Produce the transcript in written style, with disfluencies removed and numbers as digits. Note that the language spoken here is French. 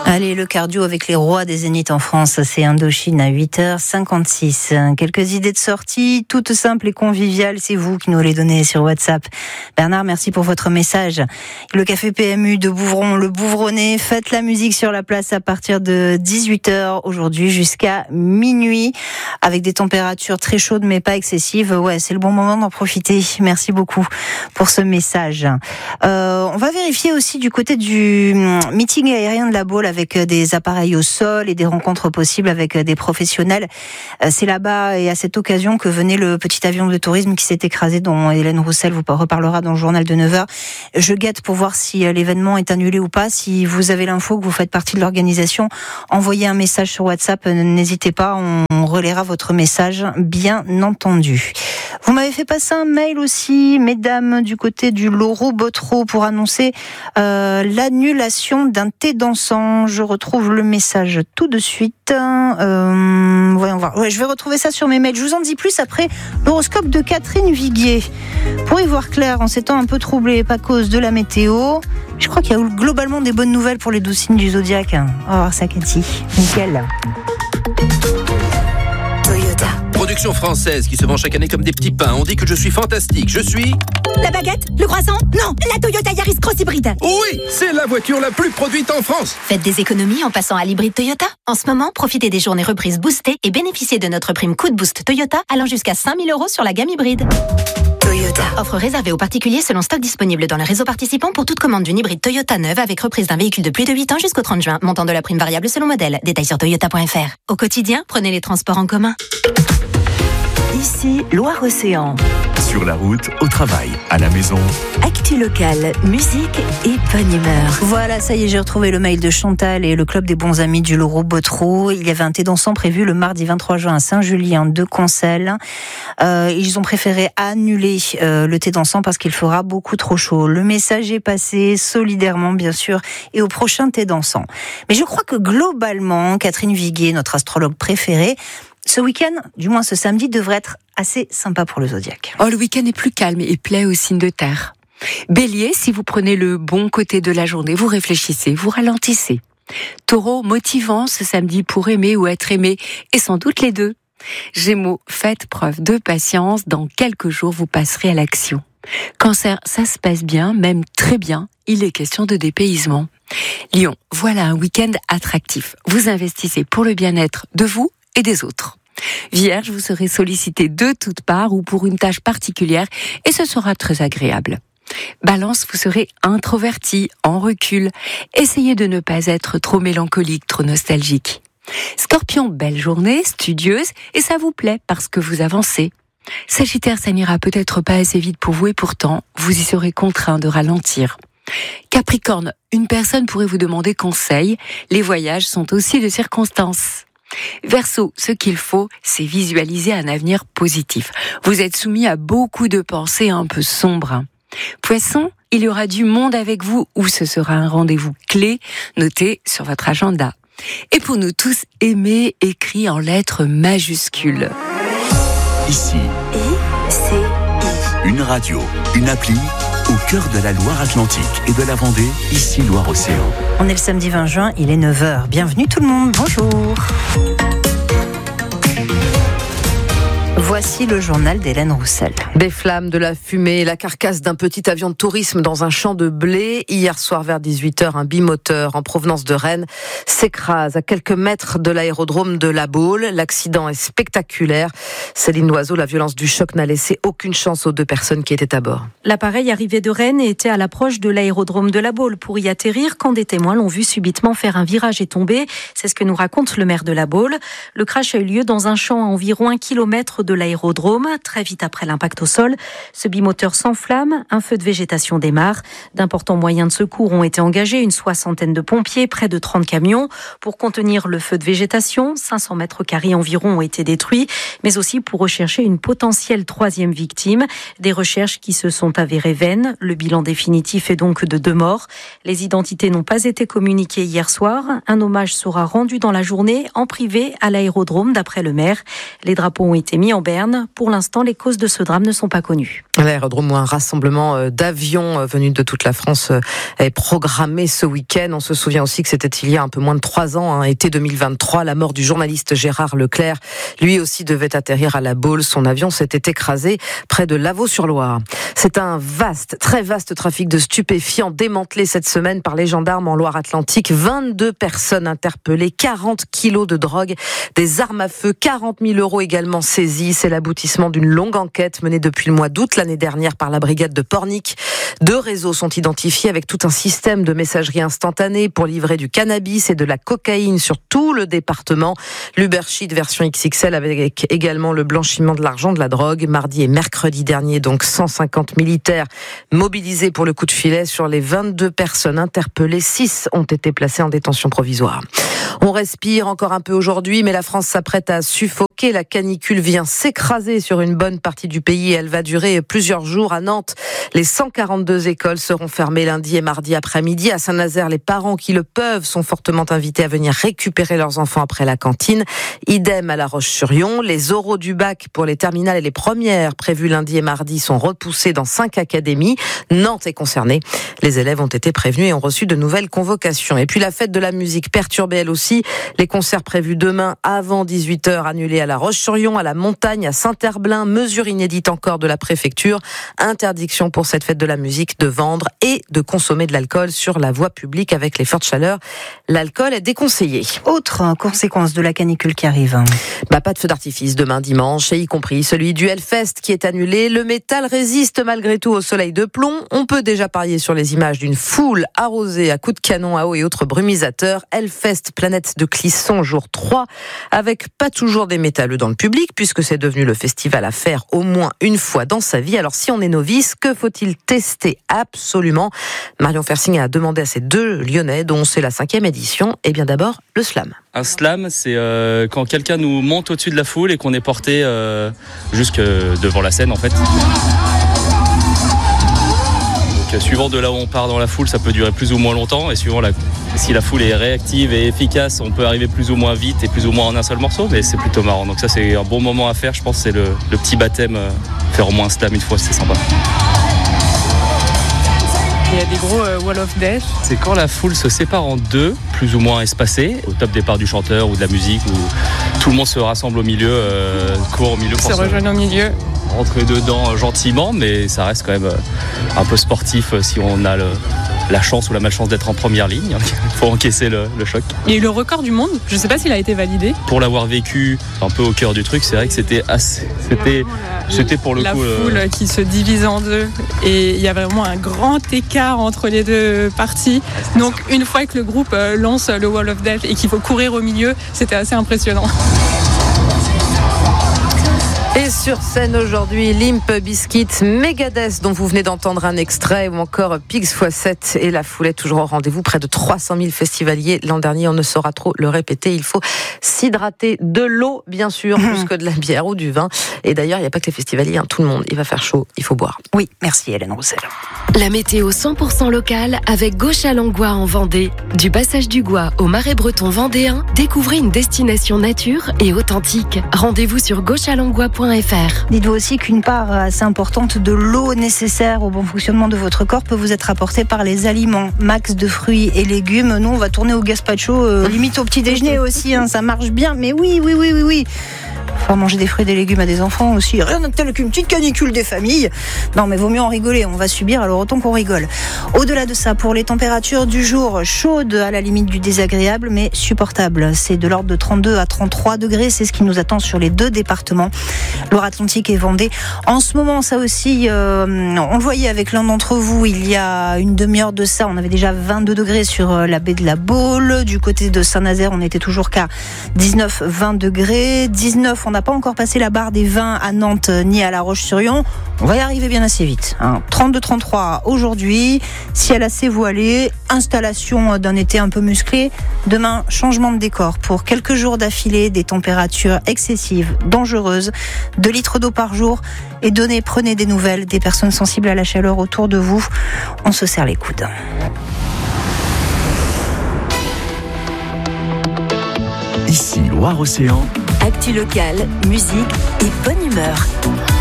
Allez, le cardio avec les rois des zéniths en France, c'est Indochine à 8h56. Quelques idées de sortie, toutes simples et conviviales, c'est vous qui nous les donnez sur WhatsApp. Bernard, merci pour votre message. Le café PMU de Bouvron, le Bouvronnet, faites la musique sur la place à partir de 18h aujourd'hui jusqu'à minuit, avec des températures très chaudes mais pas excessives. Ouais, c'est le bon moment d'en profiter. Merci beaucoup pour ce message. On va vérifier aussi du côté du meeting aérien de la Baule avec des appareils au sol et des rencontres possibles avec des professionnels. C'est là-bas et à cette occasion que venait le petit avion de tourisme qui s'est écrasé, dont Hélène Roussel vous reparlera dans le journal de 9h. Je guette pour voir si l'événement est annulé ou pas. Si vous avez l'info, que vous faites partie de l'organisation, envoyez un message sur WhatsApp. N'hésitez pas, on relaiera votre message, bien entendu. Vous m'avez fait passer un mail aussi, mesdames, du côté du Loro-Botero pour annoncer l'annulation d'un thé dansant. Je retrouve le message tout de suite. Voyons voir. Ouais, je vais retrouver ça sur mes mails. Je vous en dis plus après l'horoscope de Catherine Viguier. Pour y voir clair, en ces temps un peu troublés, pas cause de la météo, je crois qu'il y a globalement des bonnes nouvelles pour les 12 signes du zodiaque. On va voir ça, Cathy. Nickel. Production française qui se vend chaque année comme des petits pains. On dit que je suis fantastique. Je suis... La baguette? Le croissant? Non, la Toyota Yaris Cross Hybride. Oui, c'est la voiture la plus produite en France. Faites des économies en passant à l'hybride Toyota. En ce moment, profitez des journées reprises boostées et bénéficiez de notre prime coup de boost Toyota allant jusqu'à 5 000 € sur la gamme hybride. Toyota. Offre réservée aux particuliers selon stock disponible dans le réseau participant pour toute commande d'une hybride Toyota neuve avec reprise d'un véhicule de plus de 8 ans jusqu'au 30 juin. Montant de la prime variable selon modèle. Détails sur toyota.fr. Au quotidien, prenez les transports en commun. Ici, Loire-Océan. Sur la route, au travail, à la maison. Actu locale, musique et bonne humeur. Voilà, ça y est, j'ai retrouvé le mail de Chantal et le club des bons amis du Loro-Botero. Il y avait un thé dansant prévu le mardi 23 juin à Saint-Julien de Concelles. Ils ont préféré annuler le thé dansant parce qu'il fera beaucoup trop chaud. Le message est passé solidairement, bien sûr, et au prochain thé dansant. Mais je crois que globalement, Catherine Viguier, notre astrologue préférée, ce week-end, du moins ce samedi, devrait être assez sympa pour le zodiaque. Oh, le week-end est plus calme et plaît aux signes de terre. Bélier, si vous prenez le bon côté de la journée, vous réfléchissez, vous ralentissez. Taureau, motivant ce samedi pour aimer ou être aimé, et sans doute les deux. Gémeaux, faites preuve de patience, dans quelques jours vous passerez à l'action. Cancer, ça se passe bien, même très bien, il est question de dépaysement. Lion, voilà un week-end attractif. Vous investissez pour le bien-être de vous et des autres. Vierge, vous serez sollicité de toutes parts ou pour une tâche particulière et ce sera très agréable. Balance, vous serez introverti, en recul. Essayez de ne pas être trop mélancolique, trop nostalgique. Scorpion, belle journée, studieuse et ça vous plaît parce que vous avancez. Sagittaire, ça n'ira peut-être pas assez vite pour vous et pourtant, vous y serez contraint de ralentir. Capricorne, une personne pourrait vous demander conseil. Les voyages sont aussi de circonstances. Verseau, ce qu'il faut, c'est visualiser un avenir positif. Vous êtes soumis à beaucoup de pensées un peu sombres. Poisson, il y aura du monde avec vous ou ce sera un rendez-vous clé noté sur votre agenda. Et pour nous tous, aimer écrit en lettres majuscules. Ici, I-C-I. une radio, une appli, au cœur de la Loire-Atlantique et de la Vendée, ici Loire-Océan. On est le samedi 20 juin, il est 9h. Bienvenue tout le monde, bonjour. Voici le journal d'Hélène Roussel. Des flammes, de la fumée, la carcasse d'un petit avion de tourisme dans un champ de blé. Hier soir vers 18h, un bimoteur en provenance de Rennes s'écrase à quelques mètres de l'aérodrome de La Baule. L'accident est spectaculaire. Céline Loiseau, la violence du choc n'a laissé aucune chance aux deux personnes qui étaient à bord. L'appareil arrivé de Rennes était à l'approche de l'aérodrome de La Baule pour y atterrir quand des témoins l'ont vu subitement faire un virage et tomber. C'est ce que nous raconte le maire de La Baule. Le crash a eu lieu dans un champ à environ 1 kilomètre de l'aérodrome. Très vite après l'impact au sol, ce bimoteur s'enflamme, un feu de végétation démarre. D'importants moyens de secours ont été engagés, une 60aine de pompiers, près de 30 camions. Pour contenir le feu de végétation, 500 mètres carrés environ ont été détruits, mais aussi pour rechercher une potentielle troisième victime. Des recherches qui se sont avérées vaines. Le bilan définitif est donc de 2 morts. Les identités n'ont pas été communiquées hier soir. Un hommage sera rendu dans la journée, en privé, à l'aérodrome, d'après le maire. Les drapeaux ont été mis en en Berne. Pour l'instant, les causes de ce drame ne sont pas connues. L'aérodrome où un rassemblement d'avions venus de toute la France est programmé ce week-end. On se souvient aussi que c'était il y a un peu moins de 3 ans, été 2023, la mort du journaliste Gérard Leclerc. Lui aussi devait atterrir à La Baule. Son avion s'était écrasé près de Lavaux-sur-Loire. C'est un très vaste trafic de stupéfiants démantelé cette semaine par les gendarmes en Loire-Atlantique. 22 personnes interpellées, 40 kilos de drogue, des armes à feu, 40 000 € également saisis. C'est l'aboutissement d'une longue enquête menée depuis le mois d'août l'année dernière par la brigade de Pornic. 2 réseaux sont identifiés avec tout un système de messagerie instantanée pour livrer du cannabis et de la cocaïne sur tout le département. L'Ubersheet version XXL avec également le blanchiment de l'argent de la drogue. Mardi et mercredi dernier, donc 150 militaires mobilisés pour le coup de filet. Sur les 22 personnes interpellées, 6 ont été placées en détention provisoire. On respire encore un peu aujourd'hui, mais la France s'apprête à suffoquer. La canicule vient s'écraser sur une bonne partie du pays. Elle va durer plusieurs jours. À Nantes, les 142 écoles seront fermées lundi et mardi après-midi. À Saint-Nazaire, les parents qui le peuvent sont fortement invités à venir récupérer leurs enfants après la cantine. Idem à La Roche-sur-Yon. Les oraux du bac pour les terminales et les premières prévues lundi et mardi sont repoussés dans 5 académies. Nantes est concernée. Les élèves ont été prévenus et ont reçu de nouvelles convocations. Et puis la fête de la musique perturbée elle aussi. Les concerts prévus demain avant 18h annulés à La Roche-sur-Yon, à la Montagne, à Saint-Herblain. Mesure inédite encore de la préfecture. Interdiction pour cette fête de la musique de vendre et de consommer de l'alcool sur la voie publique avec les fortes chaleurs. L'alcool est déconseillé. Autre conséquence de la canicule qui arrive. Pas de feu d'artifice demain dimanche, et y compris celui du Hellfest qui est annulé. Le métal résiste malgré tout au soleil de plomb. On peut déjà parier sur les images d'une foule arrosée à coups de canon à eau et autres brumisateurs. Hellfest Planète de Clisson, jour 3, avec pas toujours des métalleux dans le public, puisque c'est devenu le festival à faire au moins une fois dans sa vie. Alors si on est novice, que faut-il tester absolument ? Marion Fersing a demandé à ces 2 Lyonnais, dont c'est la 5e édition, et bien d'abord le slam. Un slam, c'est quand quelqu'un nous monte au-dessus de la foule et qu'on est porté jusque devant la scène en fait. Donc, suivant de là où on part dans la foule, ça peut durer plus ou moins longtemps, et suivant si la foule est réactive et efficace, on peut arriver plus ou moins vite et plus ou moins en un seul morceau, mais c'est plutôt marrant. Donc ça, c'est un bon moment à faire, je pense, c'est le petit baptême, faire au moins un slam une fois, c'est sympa. Il y a des gros wall of death. C'est quand la foule se sépare en 2, plus ou moins espacés, au top départ du chanteur ou de la musique, où tout le monde se rassemble au milieu, court au milieu. Se rejoignent au milieu. Rentrer dedans gentiment, mais ça reste quand même un peu sportif si on a la chance ou la malchance d'être en première ligne. Il faut encaisser le choc. Il y a eu le record du monde, je ne sais pas s'il a été validé. Pour l'avoir vécu un peu au cœur du truc, c'est vrai que c'était pour le coup... La foule qui se divise en 2, et il y a vraiment un grand écart entre les 2 parties. Donc une fois que le groupe lance le Wall of Death et qu'il faut courir au milieu, c'était assez impressionnant. Et sur scène aujourd'hui, Limp Bizkit, Megadeth, dont vous venez d'entendre un extrait, ou encore Pigs x7 et la foulée toujours au rendez-vous. Près de 300 000 festivaliers l'an dernier, on ne saura trop le répéter. Il faut s'hydrater, de l'eau bien sûr, plus que de la bière ou du vin. Et d'ailleurs, il n'y a pas que les festivaliers, tout le monde. Il va faire chaud, il faut boire. Oui, merci Hélène Roussel. La météo 100% locale avec Gauche-à-Langlois en Vendée. Du passage du Gois au Marais breton vendéen, découvrez une destination nature et authentique. Rendez-vous sur gauchealanglois.fr. Dites-vous aussi qu'une part assez importante de l'eau nécessaire au bon fonctionnement de votre corps peut vous être apportée par les aliments. Max de fruits et légumes. Nous, on va tourner au gazpacho, limite au petit déjeuner aussi, ça marche bien. Mais oui. Faire manger des fruits et des légumes à des enfants aussi, rien de tel qu'une petite canicule des familles. Non, mais vaut mieux en rigoler, on va subir, alors autant qu'on rigole. Au-delà de ça, pour les températures du jour, chaudes à la limite du désagréable, mais supportables. C'est de l'ordre de 32 à 33 degrés, c'est ce qui nous attend sur les 2 départements, Loire-Atlantique et Vendée. En ce moment, ça aussi, on le voyait avec l'un d'entre vous, il y a une demi-heure de ça, on avait déjà 22 degrés sur la baie de la Baule. Du côté de Saint-Nazaire, on était toujours qu'à 19-20 degrés. 19, on n'a pas encore passé la barre des 20 à Nantes ni à La Roche-sur-Yon. On va y arriver bien assez vite. 32-33 aujourd'hui, ciel assez voilé, installation d'un été un peu musclé. Demain, changement de décor pour quelques jours d'affilée, des températures excessives, dangereuses, 2 litres d'eau par jour. Et prenez des nouvelles des personnes sensibles à la chaleur autour de vous. On se serre les coudes. Ici Loire-Océan. Actu locale, musique et bonne humeur.